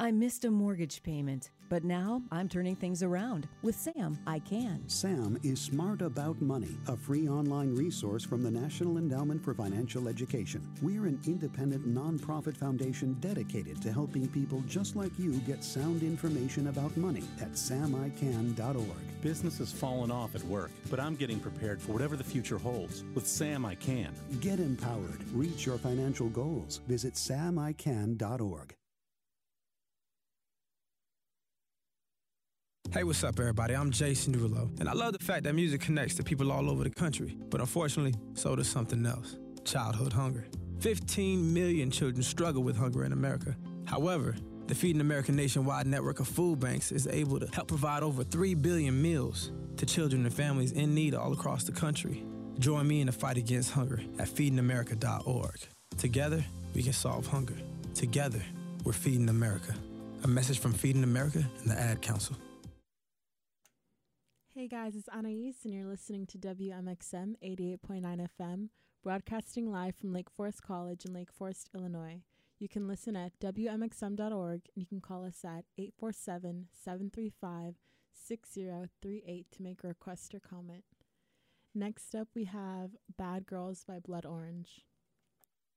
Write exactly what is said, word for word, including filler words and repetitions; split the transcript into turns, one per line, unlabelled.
I missed a mortgage payment, but now I'm turning things around. With SAM, I can.
SAM is Smart About Money, a free online resource from the National Endowment for Financial Education. We're an independent nonprofit foundation dedicated to helping people just like you get sound information about money at sam i can dot org.
Business has fallen off at work, but I'm getting prepared for whatever the future holds. With SAM, I can.
Get empowered. Reach your financial goals. Visit sam i can dot org.
Hey, what's up, everybody? I'm Jason Derulo, and I love the fact that music connects to people all over the country. But unfortunately, so does something else: childhood hunger. fifteen million children struggle with hunger in America. However, the Feeding America nationwide network of food banks is able to help provide over three billion meals to children and families in need all across the country. Join me in the fight against hunger at feeding america dot org. Together, we can solve hunger. Together, we're Feeding America. A message from Feeding America and the Ad Council.
Hey guys, it's Anais, and you're listening to W M X M eighty-eight point nine F M, broadcasting live from Lake Forest College in Lake Forest, Illinois. You can listen at W M X M dot org, and you can call us at eight four seven, seven three five, six zero three eight to make a request or comment. Next up, we have Bad Girls by Blood Orange.